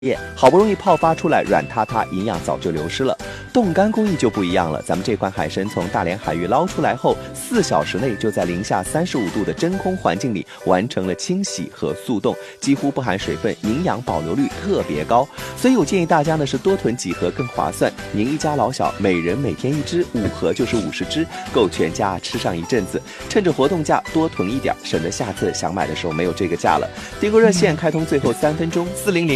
好不容易泡发出来，软塌塌，营养早就流失了。冻干工艺就不一样了，咱们这款海参从大连海域捞出来后，4小时内就在零下35度的真空环境里完成了清洗和速冻，几乎不含水分，营养保留率特别高。所以我建议大家呢是多囤几盒更划算。您一家老小每人每天1只，5盒就是50只，够全家吃上一阵子。趁着活动价多囤一点，省得下次想买的时候没有这个价了。订购热线开通最后3分钟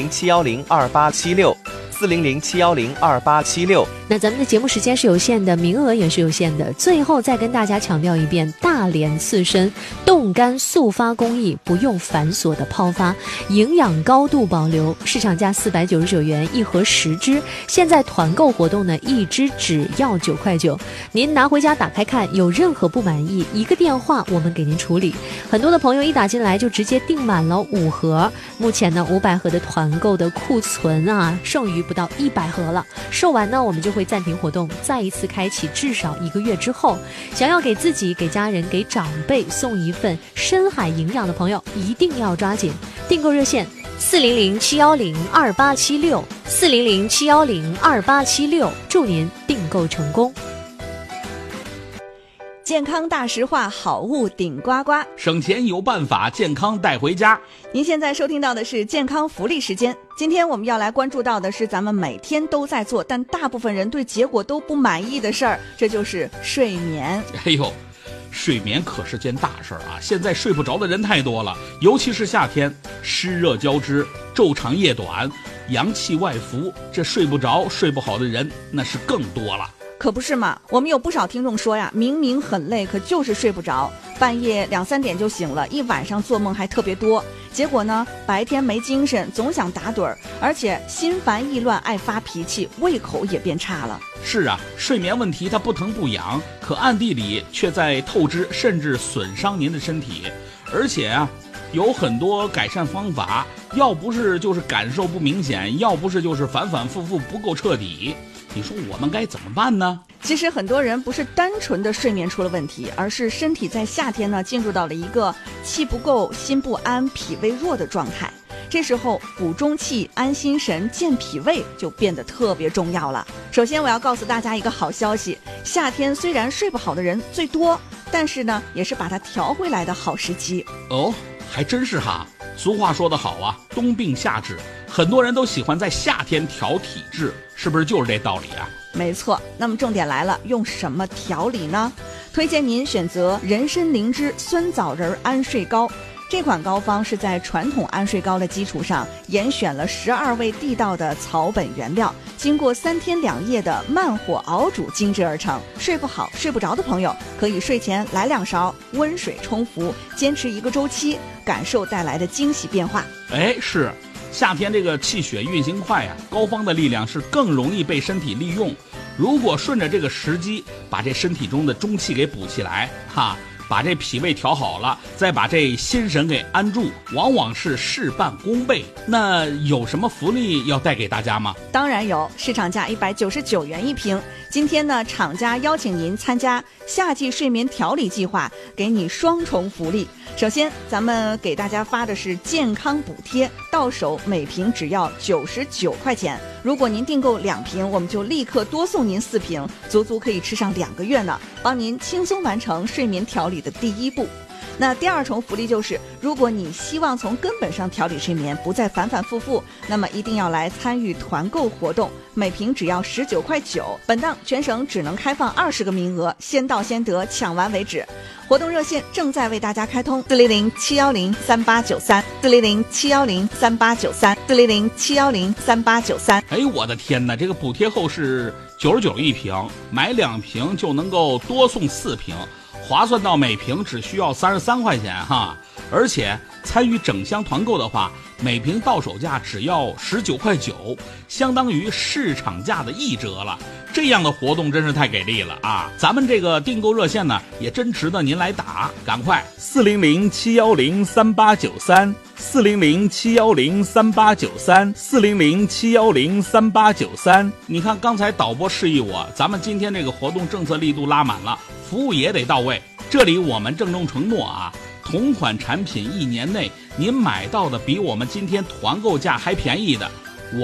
，400-710-2876，400-710-2876。 那咱们的节目时间是有限的，名额也是有限的。最后再跟大家强调一遍，大连刺身冻干速发工艺，不用繁琐的泡发，营养高度保留，市场价499元，1盒10只。现在团购活动呢，1只只要9块9。您拿回家打开看，有任何不满意，一个电话我们给您处理。很多的朋友一打进来就直接订满了5盒，目前呢500盒的团购的库存啊，剩余不到100盒了。售完呢，我们就会暂停活动，再一次开启，至少1个月之后。想要给自己、给家人、给长辈送一份深海营养的朋友，一定要抓紧。订购热线400-710-2876，400-710-2876，祝您订购成功。 健康大实话，好物顶呱呱， 省钱有办法，健康带回家。 您现在收听到的是健康福利时间。今天我们要来关注到的是咱们每天都在做，但大部分人对结果都不满意的事儿，这就是睡眠。 哎呦，睡眠可是件大事儿啊！现在睡不着的人太多了，尤其是夏天，湿热交织，昼长夜短，阳气外浮，这睡不着、睡不好的人那是更多了。 可不是嘛，我们有不少听众说呀，明明很累，可就是睡不着，半夜2、3点就醒了，一晚上做梦还特别多。结果呢，白天没精神，总想打盹儿，而且心烦意乱，爱发脾气，胃口也变差了。 是啊，睡眠问题它不疼不痒，可暗地里却在透支甚至损伤您的身体。而且啊，有很多改善方法，要不是就是感受不明显，要不是就是反反复复不够彻底。你说我们该怎么办呢？ 其实很多人不是单纯的睡眠出了问题，而是身体在夏天呢进入到了一个气不够、心不安、脾胃弱的状态。这时候补中气、安心神、健脾胃就变得特别重要了。首先我要告诉大家一个好消息，夏天虽然睡不好的人最多，但是呢也是把它调回来的好时机。 哦，还真是哈。俗话说得好啊，冬病夏治，很多人都喜欢在夏天调体质，是不是就是这道理啊？ 没错，那么重点来了，用什么调理呢？推荐您选择人参灵芝酸枣仁安睡膏。这款膏方是在传统安睡膏的基础上，严选了12味地道的草本原料，经过3天2夜的慢火熬煮精制而成。睡不好、睡不着的朋友，可以睡前来2勺温水冲服，坚持1个周期，感受带来的惊喜变化。 哎，是。夏天这个气血运行快啊，膏方的力量是更容易被身体利用。如果顺着这个时机，把这身体中的中气给补起来，哈，把这脾胃调好了，再把这心神给安住，往往是事半功倍。那有什么福利要带给大家吗？ 当然有，市场价199元1瓶。今天呢，厂家邀请您参加夏季睡眠调理计划，给你双重福利。首先，咱们给大家发的是健康补贴，到手每瓶只要99块钱。如果您订购2瓶，我们就立刻多送您4瓶，足足可以吃上2个月呢，帮您轻松完成睡眠调理的第1步。那第2重福利就是，如果你希望从根本上调理睡眠，不再反反复复，那么一定要来参与团购活动，每瓶只要19块9。本档全省只能开放20个名额，先到先得，抢完为止。活动热线正在为大家开通，400-710-3893，400-710-3893，400-710-3893。 哎，我的天哪，这个补贴后是99一瓶，买2瓶就能够多送4瓶。划算到每瓶只需要33块钱哈，而且参与整箱团购的话，每瓶到手价只要19块9，相当于市场价的1折了。这样的活动真是太给力了啊！咱们这个订购热线呢，也真值得您来打，赶快400-710-3893，400-710-3893，400-710-3893。你看刚才导播示意我，咱们今天这个活动政策力度拉满了，服务也得到位。这里我们郑重承诺啊，同款产品1年内您买到的比我们今天团购价还便宜的，